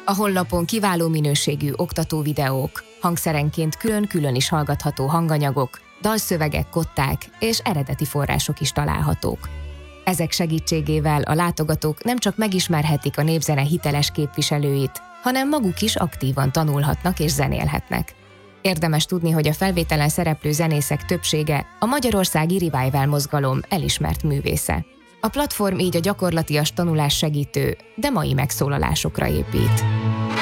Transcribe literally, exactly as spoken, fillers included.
A honlapon kiváló minőségű oktató videók, hangszerenként külön-külön is hallgatható hanganyagok, dalszövegek, kották és eredeti források is találhatók. Ezek segítségével a látogatók nem csak megismerhetik a népzene hiteles képviselőit, hanem maguk is aktívan tanulhatnak és zenélhetnek. Érdemes tudni, hogy a felvételen szereplő zenészek többsége a magyarországi Revival mozgalom elismert művésze. A platform így a gyakorlatias tanulás segítő, de mai megszólalásokra épít.